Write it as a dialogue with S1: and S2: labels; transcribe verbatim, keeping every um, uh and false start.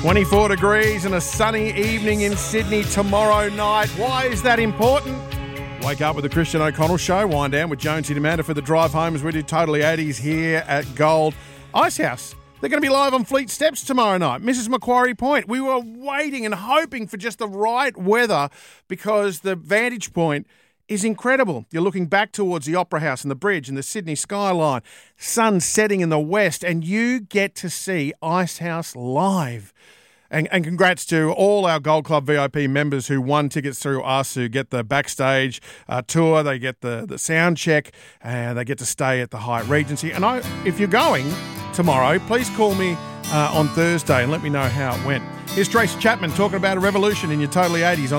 S1: twenty-four degrees and a sunny evening in Sydney tomorrow night. Why is that important? Wake up with the Christian O'Connell Show. Wind down with Jonesy and Amanda for the drive home as we do Totally eighties here at Gold. Icehouse, they're going to be live on Fleet Steps tomorrow night. Missus Macquarie Point. We were waiting and hoping for just the right weather because the vantage point is incredible. You're looking back towards the Opera House and the bridge and the Sydney skyline. Sun setting in the west and you get to see Icehouse live. And, and congrats to all our Gold Club V I P members who won tickets through us, who get the backstage uh, tour, they get the, the sound check, and they get to stay at the Hyatt Regency. And I, if you're going tomorrow, please call me uh, on Thursday and let me know how it went. Here's Tracy Chapman talking about a revolution in your Totally eighties on